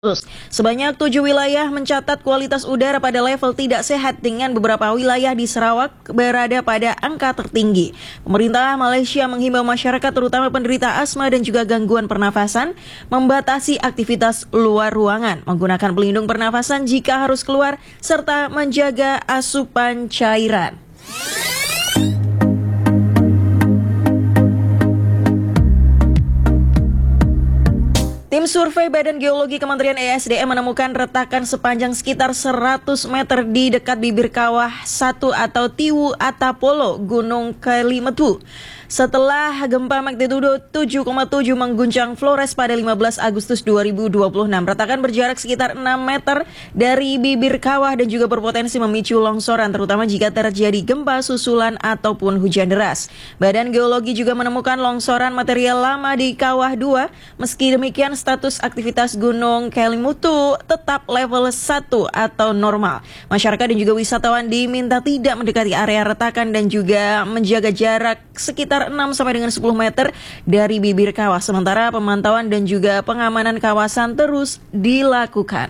Sebanyak 7 wilayah mencatat kualitas udara pada level tidak sehat dengan beberapa wilayah di Sarawak berada pada angka tertinggi. Pemerintah Malaysia menghimbau masyarakat terutama penderita asma dan juga gangguan pernafasan membatasi aktivitas luar ruangan, menggunakan pelindung pernafasan jika harus keluar, serta menjaga asupan cairan. Tim survei Badan Geologi Kementerian ESDM menemukan retakan sepanjang sekitar 100 meter di dekat bibir kawah 1 atau Tiwu Atapolo, Gunung Kelimetu. Setelah gempa magnitudo 7,7 mengguncang Flores pada 15 Agustus 2026, retakan berjarak sekitar 6 meter dari bibir kawah dan juga berpotensi memicu longsoran, terutama jika terjadi gempa susulan ataupun hujan deras. Badan Geologi juga menemukan longsoran material lama di kawah 2. Meski demikian, status aktivitas Gunung Kelimutu tetap level 1 atau normal. Masyarakat dan juga wisatawan diminta tidak mendekati area retakan dan juga menjaga jarak sekitar 6 sampai dengan 10 meter dari bibir kawah. Sementara pemantauan dan juga pengamanan kawasan terus dilakukan.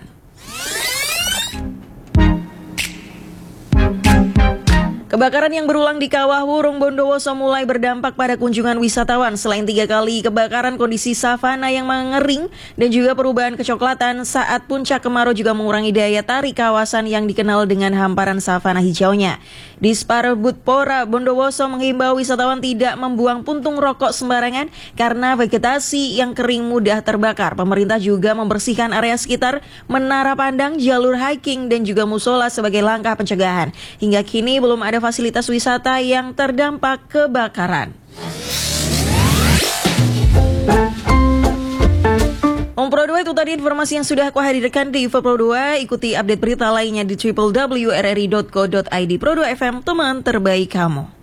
Kebakaran yang berulang di Kawah Wurung Bondowoso mulai berdampak pada kunjungan wisatawan. Selain 3 kali kebakaran, kondisi savana yang mengering dan juga perubahan kecoklatan saat puncak kemarau juga mengurangi daya tarik kawasan yang dikenal dengan hamparan savana hijaunya. Disparbudpora Bondowoso menghimbau wisatawan tidak membuang puntung rokok sembarangan karena vegetasi yang kering mudah terbakar. Pemerintah juga membersihkan area sekitar menara pandang, jalur hiking dan juga musola sebagai langkah pencegahan. Hingga kini belum ada fasilitas wisata yang terdampak kebakaran. Pro 2, itu tadi informasi yang sudah aku hadirkan di Pro 2. Ikuti update berita lainnya di www.rri.co.id. Pro 2 FM, teman terbaik kamu.